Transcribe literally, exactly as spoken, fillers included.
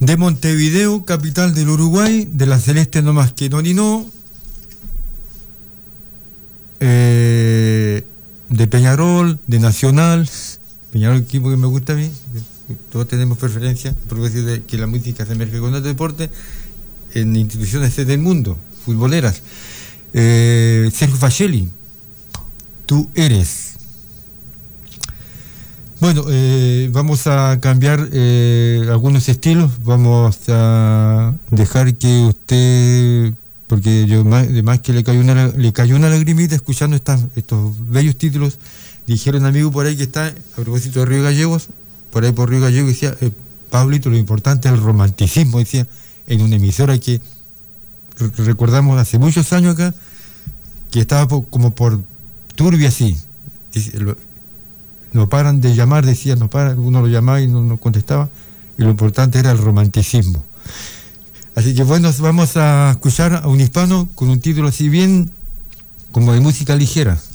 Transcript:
de Montevideo, capital del Uruguay, de la Celeste no más que no ni no, eh, de Peñarol, de Nacional, Peñarol, equipo que me gusta a mí, todos tenemos preferencia, por decir de que la música se emerge con el deporte, en instituciones del mundo, futboleras. Eh, Sergio Facelli, tú eres. Bueno, eh, vamos a cambiar eh, algunos estilos, vamos a dejar que usted, porque yo más, además que le cayó una le cayó una lagrimita escuchando estas, estos bellos títulos. Dijeron un amigo por ahí que está, a propósito de Río Gallegos, por ahí por Río Gallegos, decía, eh, Pablito, lo importante es el romanticismo, decía, en una emisora que re- recordamos hace muchos años acá, que estaba po, como por turbia así, dice, lo, no paran de llamar, decía, no paran, uno lo llamaba y no, no contestaba, y lo importante era el romanticismo. Así que bueno, vamos a escuchar a un hispano con un título así bien como de música ligera.